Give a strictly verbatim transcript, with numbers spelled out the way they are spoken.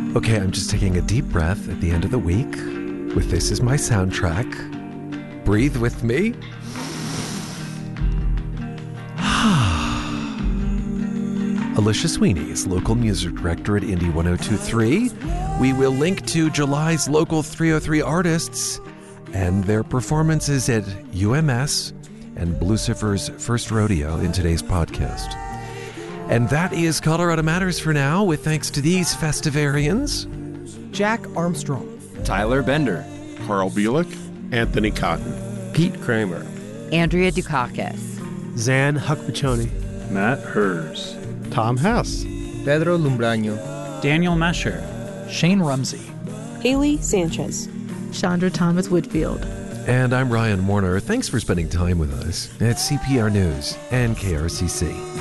Okay, I'm just taking a deep breath at the end of the week with This Is My Soundtrack. Breathe with me. Alicia Sweeney is local music director at Indie one oh two three. We will link to July's local three oh three artists and their performances at U M S and Blucifer's First Rodeo in today's podcast. And that is Colorado Matters for now, with thanks to these festivarians. Jack Armstrong, Tyler Bender, Carl Bielik, Anthony Cotton, Pete Kramer, Andrea Dukakis, Zan Huckbachoni, Matt Hers, Tom Hess, Pedro Lumbraño, Daniel Mesher, Shane Rumsey, Haley Sanchez, Chandra Thomas Woodfield. And I'm Ryan Warner. Thanks for spending time with us at C P R News and K R C C.